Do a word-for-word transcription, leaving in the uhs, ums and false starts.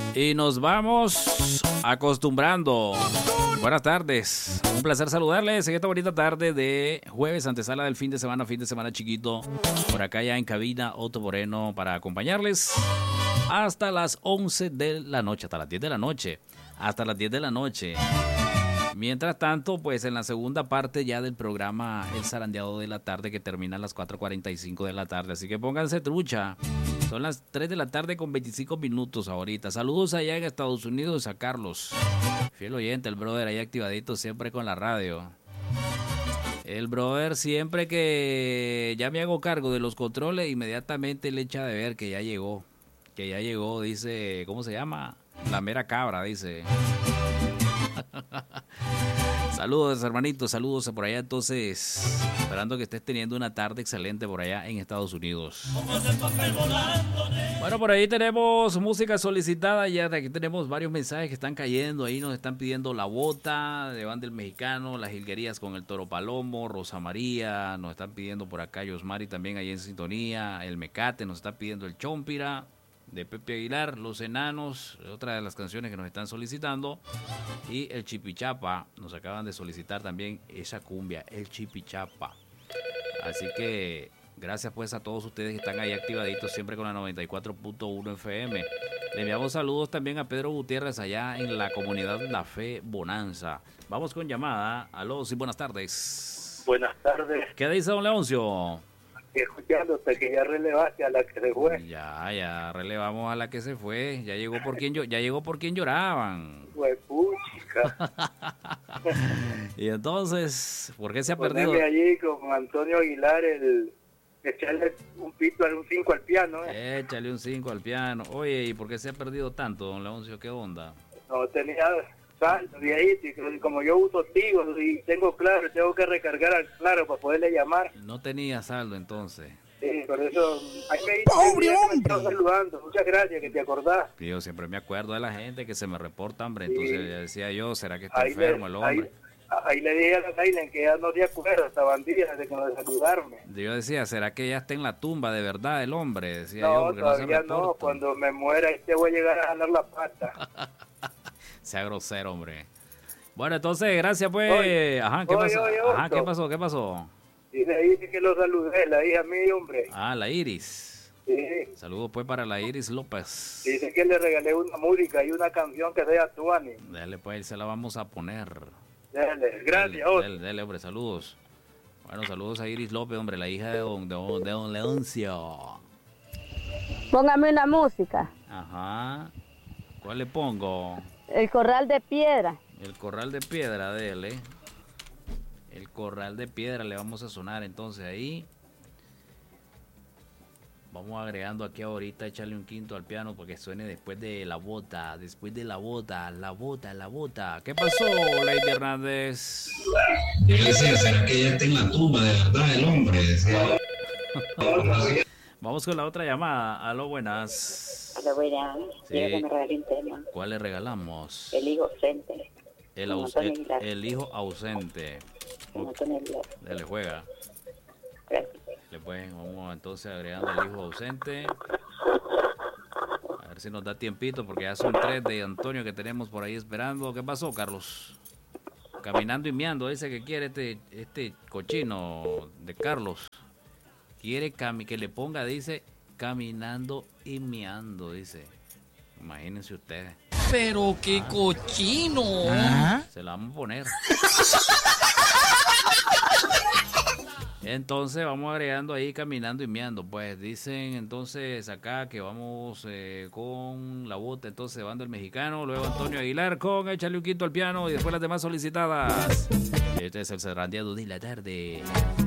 Y nos vamos acostumbrando. Buenas tardes, un placer saludarles en esta bonita tarde de jueves, antesala del fin de semana, fin de semana chiquito. Por acá ya en cabina, Otto Moreno para acompañarles hasta las once de la noche, hasta las diez de la noche, hasta las diez de la noche. Mientras tanto, pues en la segunda parte ya del programa El Zarandeado de la Tarde, que termina a las cuatro cuarenta y cinco de la tarde. Así que pónganse trucha. Son las tres de la tarde con veinticinco minutos ahorita. Saludos allá en Estados Unidos a Carlos. Fiel oyente, el brother ahí activadito siempre con la radio. El brother siempre que ya me hago cargo de los controles, inmediatamente le echa de ver que ya llegó. Que ya llegó, dice, ¿cómo se llama? La mera cabra, dice. Saludos, hermanitos, saludos por allá. Entonces, esperando que estés teniendo una tarde excelente por allá en Estados Unidos. Bueno, por ahí tenemos música solicitada. Ya de aquí tenemos varios mensajes que están cayendo. Ahí nos están pidiendo La Bota de Banda del Mexicano, Las Jilguerías con el Toro Palomo, Rosa María. Nos están pidiendo por acá Yosmari también ahí en sintonía. El Mecate nos está pidiendo el Chompira de Pepe Aguilar, Los Enanos, otra de las canciones que nos están solicitando, y el Chipichapa, nos acaban de solicitar también esa cumbia, el Chipichapa. Así que gracias pues a todos ustedes que están ahí activaditos siempre con la noventa y cuatro punto uno F M. Le enviamos saludos también a Pedro Gutiérrez allá en la comunidad La Fe Bonanza. Vamos con llamada. Aló, sí, buenas tardes. Buenas tardes. ¿Qué dice don Leoncio? Escuchándote que ya relevaste a la que se fue. Ya, ya relevamos a la que se fue. Ya llegó por quien yo, ya llegó por quien lloraban. Huepuchica. Y entonces, ¿por qué se ha Poneme perdido? allí con Antonio Aguilar el echarle un pito, un cinco al piano. ¿eh? Échale un cinco al piano. Oye, ¿y por qué se ha perdido tanto, don Leoncio? ¿Qué onda? No tenía saldo de ahí, y como yo uso Tigo y tengo Claro, tengo que recargar al Claro para poderle llamar. No tenía saldo entonces. Sí, por eso. Ahí me dice ¡Pobre que me hombre! estás saludando. Muchas gracias, que te acordás. Yo siempre me acuerdo de la gente que se me reporta, hombre. Entonces Sí. ya decía yo, ¿será que está Ahí enfermo le, el ahí, hombre? ahí le dije a la Nailen que ya no se acuerda, esta bandida de que no de saludarme. Yo decía, ¿será que ya está en la tumba de verdad el hombre? Decía yo, No, porque todavía no se no, reporta. cuando me muera este voy a llegar a jalar la pata. Sea grosero, hombre. Bueno, entonces, gracias pues. Oye, Ajá, ¿qué oye, pasó? oye, Ajá, Otto. ¿qué pasó? ¿Qué pasó? Y le dije que lo saludé, la hija mía, hombre. Ah, la Iris. Sí. Saludos pues para la Iris López. Dice que le regalé una música y una canción que sea Tuani. Dale pues, se la vamos a poner. Dale, gracias, Dale, Otto. dale, dale, hombre, saludos. Bueno, saludos a Iris López, hombre, la hija de don, de don, de don Leoncio. Póngame una música. Ajá. ¿Cuál le pongo? El Corral de Piedra. El Corral de Piedra, dele. El Corral de Piedra le vamos a sonar entonces ahí. Vamos agregando aquí ahorita, echarle un quinto al piano porque suene después de La Bota, después de La Bota, La Bota, La Bota. ¿Qué pasó, Lady Hernández? Yo decía, ¿será que ya está en la tumba de verdad el hombre? Decía. Vamos con la otra llamada. Aló, buenas. Hola, buenas. Sí. Quiero que me regale un tema. ¿Cuál le regalamos? El hijo ausente. El, con aus- Antonio el, Aguilar. el hijo ausente. Con Antonio Aguilar. Dele, juega. Gracias. Le pueden, vamos entonces agregando al hijo ausente. A ver si nos da tiempito porque ya son tres de Antonio que tenemos por ahí esperando. ¿Qué pasó, Carlos? Caminando y meando, dice que quiere este, este cochino de Carlos. Quiere cami que le ponga, dice, caminando y meando, dice. Imagínense ustedes. Pero qué cochino. Se la vamos a poner. Entonces vamos agregando ahí caminando y meando. Pues dicen entonces acá que vamos eh, con La Bota, entonces Banda el Mexicano, luego Antonio Aguilar con Échale un quinto al piano y después las demás solicitadas. Este es el Zarandeado de la tarde.